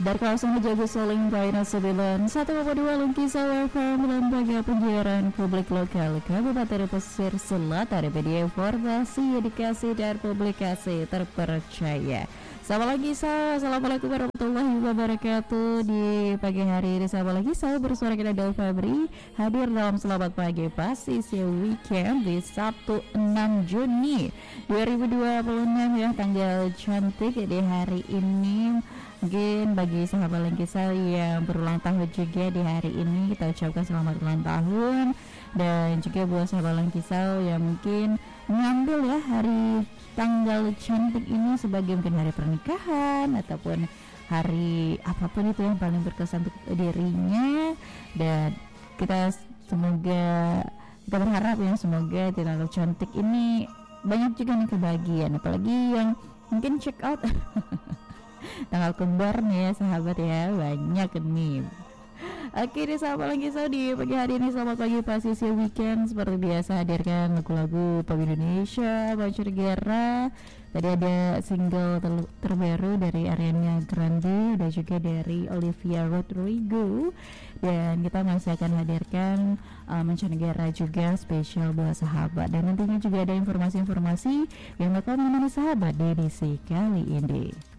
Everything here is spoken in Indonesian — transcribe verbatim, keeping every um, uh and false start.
Dari kawasan Jago Soling Baina sembilan satu koma dua Lungkisau F M, lembaga penyiaran publik lokal Kabupaten Pesisir Selatan, media informasi, edukasi dan publikasi terpercaya. Selamat pagi, sah. Assalamualaikum warahmatullahi wabarakatuh. Di pagi hari ini selamat pagi, sah. Bersuara kita Del Febri hadir dalam Selamat Pagi Pasisi Weekend di Sabtu enam Juni dua ribu dua puluh enam ya, tanggal cantik di hari ini. Mungkin bagi sahabat Lengkisau yang berulang tahun juga di hari ini, kita ucapkan selamat ulang tahun. Dan juga buat sahabat Lengkisau yang mungkin mengambil ya hari tanggal cantik ini sebagai mungkin hari pernikahan ataupun hari apapun itu yang paling berkesan untuk dirinya. Dan kita semoga, kita berharap ya semoga di tanggal cantik ini banyak juga nih kebahagiaan, apalagi yang mungkin check out tanggal kembar nih ya sahabat ya, banyak nih. Oke deh sahabat Lengkisau, di pagi hari ini Selamat Pagi Pasisi Weekend seperti biasa hadirkan lagu-lagu pop Indonesia, Mancanegara. Tadi ada single ter- terbaru dari Ariana Grande dan juga dari Olivia Rodrigo. Dan kita masih akan hadirkan uh, Mancanegara juga spesial buat sahabat. Dan nantinya juga ada informasi-informasi yang bakal menemani sahabat di edisi kali ini.